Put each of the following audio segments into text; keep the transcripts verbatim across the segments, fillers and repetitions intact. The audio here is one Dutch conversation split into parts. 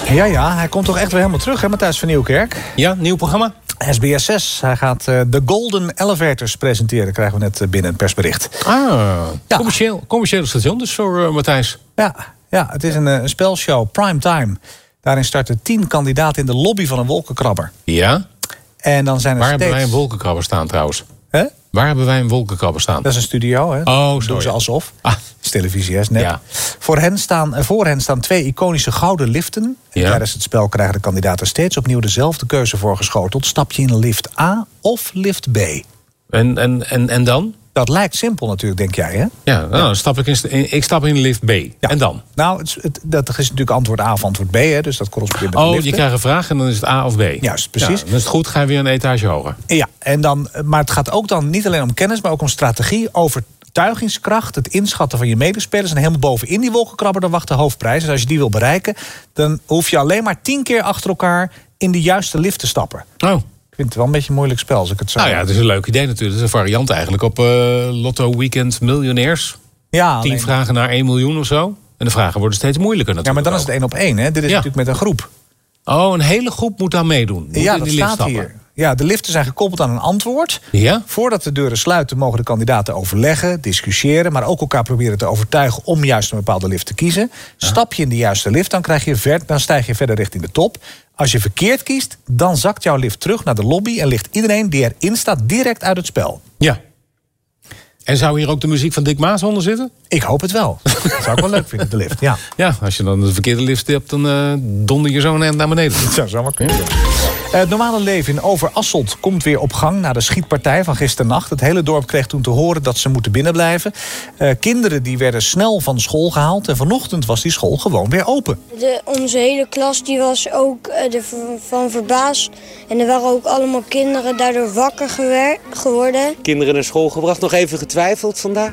Ja, ja, hij komt toch echt weer helemaal terug, hè, Matthijs van Nieuwkerk? Ja, nieuw programma. S B S zes. Hij gaat uh, de Golden Elevators presenteren. Krijgen we net uh, binnen een persbericht. Ah, ja. commercieel, commerciële station dus voor uh, Matthijs. Ja, ja, het is een, een spelshow, primetime. Daarin starten tien kandidaten in de lobby van een wolkenkrabber. Ja? En dan zijn er Waar steeds... hebben wij een wolkenkrabber staan trouwens? Hè? Waar hebben wij een wolkenkrabber staan? Dat is een studio, hè? Oh, Dat zo. doen ze Ja. alsof. Ah. Het is televisie, hè? Is net. Ja. Voor, hen staan, uh, voor hen staan twee iconische gouden liften. En Ja. tijdens het spel krijgen de kandidaten steeds opnieuw dezelfde keuze voorgeschoteld. Stap je in lift A of lift B? En, en, en, en dan? Dat lijkt simpel natuurlijk, denk jij, hè? Ja, nou, dan stap ik, in, ik stap in lift B. Ja. En dan? Nou, het, het, dat is natuurlijk antwoord A of antwoord B, hè? Dus dat correspondeert met de Oh, liften. je krijgt een vraag en dan is het A of B. Juist, precies. Ja, dan is het goed, ga je weer een etage hoger. Ja, en dan, maar het gaat ook dan niet alleen om kennis, maar ook om strategie, overtuigingskracht, het inschatten van je medespelers. En helemaal bovenin die wolkenkrabber, dan wacht de hoofdprijs. En als je die wil bereiken, dan hoef je alleen maar tien keer achter elkaar in de juiste lift te stappen. Oh. Ik vind het wel een beetje een moeilijk spel, als ik het zo... Nou ja, het is een leuk idee natuurlijk. Het is een variant eigenlijk op uh, Lotto Weekend Miljonairs. ja, Tien alleen- vragen naar één miljoen of zo. En de vragen worden steeds moeilijker ja, natuurlijk. maar dan is het één op één, hè? Dit is Ja. natuurlijk met een groep. Oh, een hele groep moet aan meedoen. Moet ja, in dat die lift staat stappen. hier. Ja, de liften zijn gekoppeld aan een antwoord. Ja? Voordat de deuren sluiten mogen de kandidaten overleggen, discussiëren, maar ook elkaar proberen te overtuigen om juist een bepaalde lift te kiezen. Stap je in de juiste lift, dan, krijg je ver, dan stijg je verder richting de top. Als je verkeerd kiest, dan zakt jouw lift terug naar de lobby en ligt iedereen die erin staat direct uit het spel. Ja. En zou hier ook de muziek van Dick Maas onder zitten? Ik hoop het wel. Dat zou ik wel leuk vinden, de lift. Ja, Ja, als je dan de verkeerde lift hebt, dan uh, donder je zo naar beneden. dat zou zomaar kunnen. Uh, het normale leven in Overasselt komt weer op gang na de schietpartij van gisternacht. Het hele dorp kreeg toen te horen dat ze moeten binnenblijven. Uh, kinderen die werden snel van school gehaald en vanochtend was die school gewoon weer open. De, onze hele klas die was ook uh, ervan verbaasd. En er waren ook allemaal kinderen daardoor wakker gewer- geworden. Kinderen naar school gebracht, nog even getwijfeld vandaag?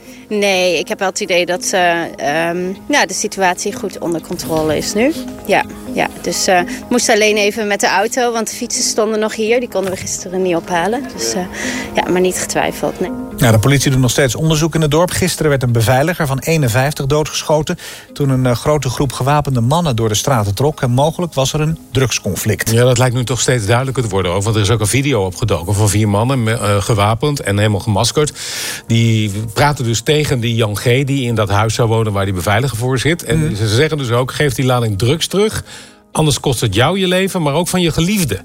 Nee, ik heb wel het idee dat uh, um, nou, de situatie goed onder controle is nu. Ja, ja. Dus uh, we moesten alleen even met de auto, want de fietsen stonden nog hier. Die konden we gisteren niet ophalen. Dus uh, ja, maar niet getwijfeld, nee. Ja, de politie doet nog steeds onderzoek in het dorp. Gisteren werd een beveiliger van eenenvijftig doodgeschoten toen een uh, grote groep gewapende mannen door de straten trok. En mogelijk was er een drugsconflict. Ja, dat lijkt nu toch steeds duidelijker te worden ook. Want er is ook een video opgedoken van vier mannen uh, gewapend en helemaal gemaskerd. Die praten dus tegen die Jan G. die in dat huis zou wonen waar die beveiliger voor zit. En mm. ze zeggen dus ook, geef die lading drugs terug. Anders kost het jou je leven, maar ook van je geliefde.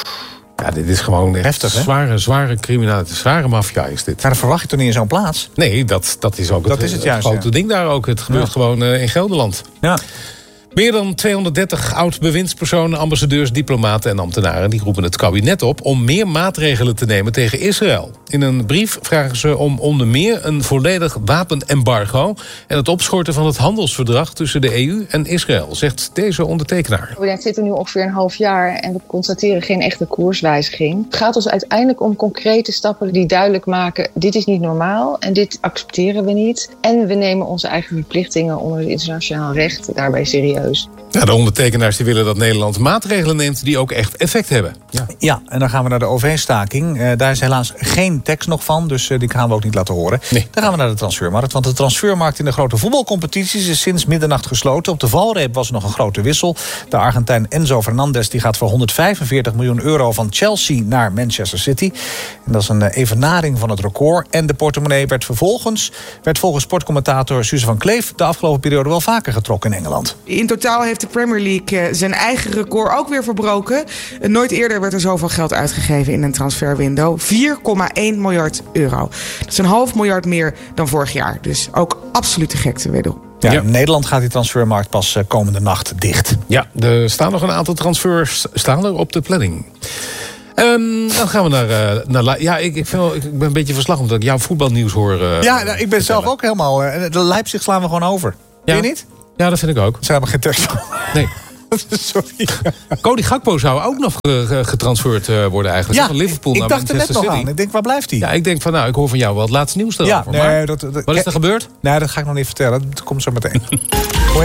Ja, dit is gewoon echt heftig, hè? Zware, zware criminaliteit, zware maffia is dit. Maar dat verwacht je toch niet in zo'n plaats? Nee, dat, dat is ook Dat het, is het het juist, grote ja. ding daar ook. Het gebeurt Ja. gewoon uh, in Gelderland. Ja. Meer dan tweehonderddertig oud-bewindspersonen, ambassadeurs, diplomaten en ambtenaren die roepen het kabinet op om meer maatregelen te nemen tegen Israël. In een brief vragen ze om onder meer een volledig wapenembargo en het opschorten van het handelsverdrag tussen de E U en Israël, zegt deze ondertekenaar. We zitten nu ongeveer een half jaar en we constateren geen echte koerswijziging. Het gaat ons uiteindelijk om concrete stappen die duidelijk maken: dit is niet normaal en dit accepteren we niet. En we nemen onze eigen verplichtingen onder het internationaal recht daarbij serieus. Ja, de ondertekenaars die willen dat Nederland maatregelen neemt die ook echt effect hebben. Ja, Ja, en dan gaan we naar de O V-staking. Uh, daar is helaas geen tekst nog van, dus uh, die gaan we ook niet laten horen. Nee. Dan gaan we naar de transfermarkt, want de transfermarkt in de grote voetbalcompetities is sinds middernacht gesloten. Op de valreep was er nog een grote wissel. De Argentijn Enzo Fernandez die gaat voor honderdvijfenveertig miljoen euro van Chelsea naar Manchester City. En dat is een uh, evenaring van het record. En de portemonnee werd vervolgens, werd volgens sportcommentator Suze van Kleef de afgelopen periode wel vaker getrokken in Engeland. In totaal heeft de Premier League zijn eigen record ook weer verbroken. Nooit eerder werd er zoveel geld uitgegeven in een transferwindow. vier komma één miljard euro. Dat is een half miljard meer dan vorig jaar. Dus ook absoluut de gekte wederom. Ja, Ja. in Nederland gaat die transfermarkt pas uh, komende nacht dicht. ja, er staan nog een aantal transfers staan er op de planning. Um, dan gaan we naar... Uh, naar ja, ik, ik, vind wel, ik ben een beetje verslag omdat ik jouw voetbalnieuws hoor. Uh, Ja, nou, ik ben zelf ook helemaal... Uh, de Leipzig slaan we gewoon over. Ja. Vind je niet? Ja, dat vind ik ook. Ze hebben geen tekst van. Nee. Sorry. Cody Gakpo zou ook nog uh, getransferred uh, worden eigenlijk. Ja, van Liverpool ik naar dacht er net Manchester nog City. aan. Ik denk, waar blijft hij? Ja, ik denk van, nou, ik hoor van jou wel het laatste nieuws erover. Ja, nee, maar dat, dat, wat is er gebeurd? Nee, dat ga ik nog niet vertellen. Dat komt zo meteen.